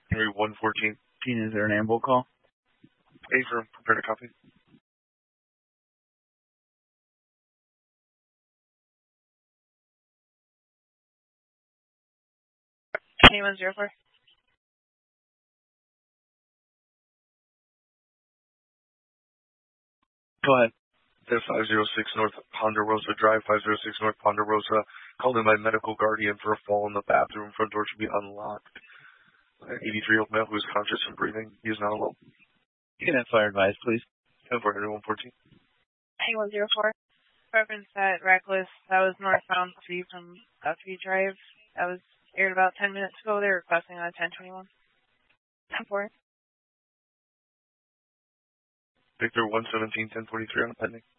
Henry 114. Is there an ambush call? Affirm, prepare to copy. K104. Go ahead. 506 North Ponderosa Drive, 506 North Ponderosa. Called in by medical guardian for a fall in the bathroom. Front door should be unlocked. 83-year-old male who is conscious and breathing. He is not alone. You can have fire advice, please. 10-4, 114. K104. Reference at Reckless. That was northbound 3 from Guthrie Drive. That was aired about 10 minutes ago. They're requesting on 1021. 10-4. Victor 117, 1043 on the pending.